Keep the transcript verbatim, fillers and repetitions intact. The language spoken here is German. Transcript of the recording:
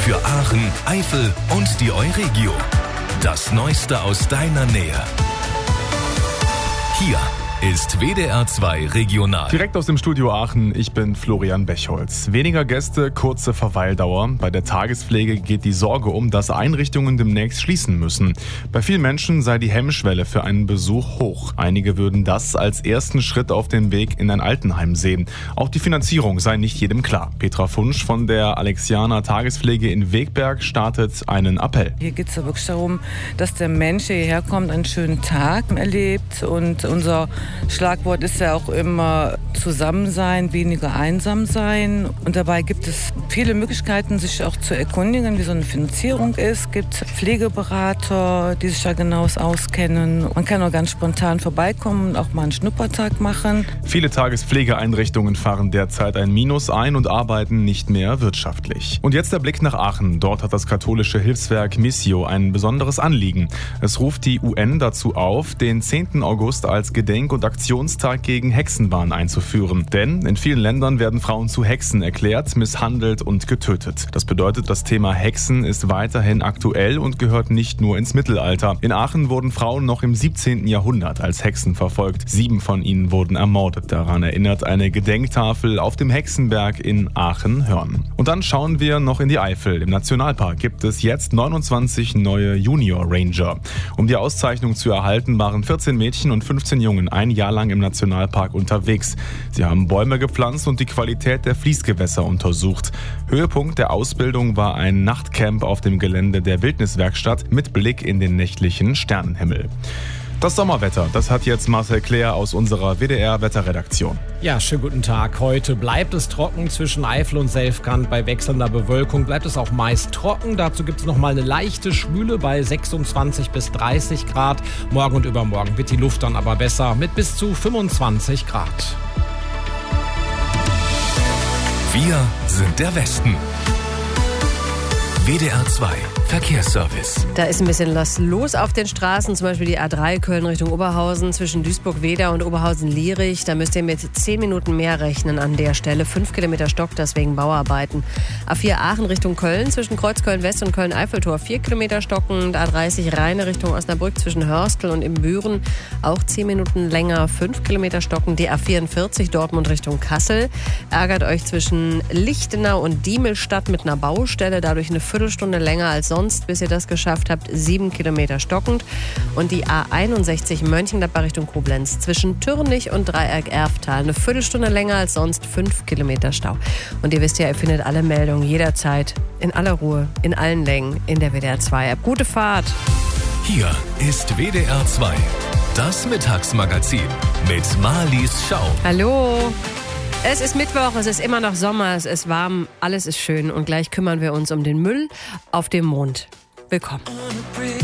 Für Aachen, Eifel und die Euregio. Das Neueste aus deiner Nähe. Hier ist W D R zwei Regional. Direkt aus dem Studio Aachen, ich bin Florian Bechholz. Weniger Gäste, kurze Verweildauer. Bei der Tagespflege geht die Sorge um, dass Einrichtungen demnächst schließen müssen. Bei vielen Menschen sei die Hemmschwelle für einen Besuch hoch. Einige würden das als ersten Schritt auf dem Weg in ein Altenheim sehen. Auch die Finanzierung sei nicht jedem klar. Petra Funsch von der Alexianer Tagespflege in Wegberg startet einen Appell. Hier geht es ja wirklich darum, dass der Mensch hierher kommt, einen schönen Tag erlebt, und unser Schlagwort ist ja auch immer zusammen sein, weniger einsam sein. Und dabei gibt es viele Möglichkeiten, sich auch zu erkundigen, wie so eine Finanzierung ist. Es gibt Pflegeberater, die sich da genau auskennen. Man kann auch ganz spontan vorbeikommen und auch mal einen Schnuppertag machen. Viele Tagespflegeeinrichtungen fahren derzeit ein Minus ein und arbeiten nicht mehr wirtschaftlich. Und jetzt der Blick nach Aachen. Dort hat das katholische Hilfswerk Missio ein besonderes Anliegen. Es ruft die U N dazu auf, den zehnten August als Gedenk- und Aktionstag gegen Hexenwahn einzuführen. Denn in vielen Ländern werden Frauen zu Hexen erklärt, misshandelt und getötet. Das bedeutet, das Thema Hexen ist weiterhin aktuell und gehört nicht nur ins Mittelalter. In Aachen wurden Frauen noch im siebzehnten Jahrhundert als Hexen verfolgt. Sieben von ihnen wurden ermordet. Daran erinnert eine Gedenktafel auf dem Hexenberg in Aachen-Hörn. Und dann schauen wir noch in die Eifel. Im Nationalpark gibt es jetzt neunundzwanzig neue Junior Ranger. Um die Auszeichnung zu erhalten, waren vierzehn Mädchen und fünfzehn Jungen ein Jahr lang im Nationalpark unterwegs. Sie haben Bäume gepflanzt und die Qualität der Fließgewässer untersucht. Höhepunkt der Ausbildung war ein Nachtcamp auf dem Gelände der Wildniswerkstatt mit Blick in den nächtlichen Sternenhimmel. Das Sommerwetter, das hat jetzt Marcel Claire aus unserer W D R-Wetterredaktion. Ja, schönen guten Tag. Heute bleibt es trocken zwischen Eifel und Selfkant. Bei wechselnder Bewölkung bleibt es auch meist trocken. Dazu gibt es nochmal eine leichte Schwüle bei sechsundzwanzig bis dreißig Grad. Morgen und übermorgen wird die Luft dann aber besser mit bis zu fünfundzwanzig Grad. Wir sind der Westen. W D R zwei Verkehrsservice. Da ist ein bisschen was los auf den Straßen, zum Beispiel die A drei Köln Richtung Oberhausen zwischen Duisburg-Wedau und Oberhausen-Lierich. Da müsst ihr mit zehn Minuten mehr rechnen an der Stelle. fünf Kilometer Stock, deswegen Bauarbeiten. A vier Aachen Richtung Köln zwischen Kreuzköln-West und Köln-Eiffeltor vier Kilometer stockend. A dreißig Rheine Richtung Osnabrück zwischen Hörstel und Imbüren auch zehn Minuten länger, fünf Kilometer stockend. Die A vierundvierzig Dortmund Richtung Kassel ärgert euch zwischen Lichtenau und Diemelstadt mit einer Baustelle, dadurch eine Viertelstunde länger als sonst, bis ihr das geschafft habt, sieben Kilometer stockend. Und die A einundsechzig Mönchengladbach Richtung Koblenz zwischen Türnich und Dreieck-Erftal eine Viertelstunde länger als sonst, fünf Kilometer Stau. Und ihr wisst ja, ihr findet alle Meldungen jederzeit, in aller Ruhe, in allen Längen in der W D R zwei App. Gute Fahrt! Hier ist W D R zwei, das Mittagsmagazin mit Marlies Schau. Hallo! Es ist Mittwoch, es ist immer noch Sommer, es ist warm, alles ist schön und gleich kümmern wir uns um den Müll auf dem Mond. Willkommen.